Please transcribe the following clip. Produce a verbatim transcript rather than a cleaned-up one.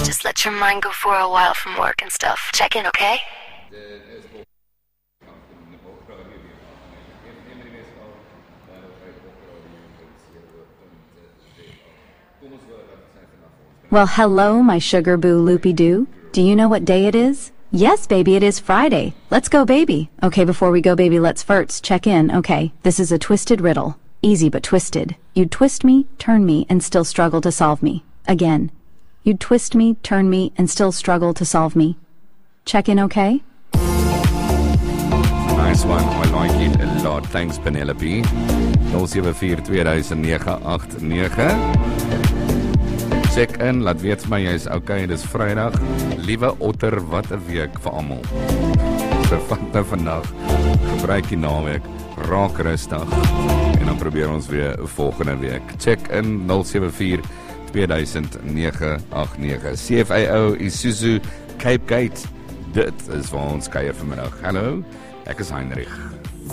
Just let your mind go for a while from work and stuff. Check in, okay? Well, hello, my sugar boo loopy-doo. Do you know what day it is? Yes, baby, it is Friday. Let's go, baby. Okay, before we go, baby, let's first check in. Okay, this is a twisted riddle. Easy but twisted. You'd twist me, turn me, and still struggle to solve me. Again. You'd twist me, turn me, and still struggle to solve me. Check in, okay? Nice one. I like it a lot. Thanks, Penelope. nul sewe vier twee nege agt nege. Check in, laat weet my jy is okay, dis Vrydag. Liewe otter, wat 'n week vir almal. So vat nou vandag, gebruik die naweek, raak rustig en dan probeer ons weer volgende week. Check in nul sewe vier twee nege agt nege. C F A O Isuzu Cape Gate. Dit is waar ons kuier vanmiddag. Hallo, ek is Heinrich.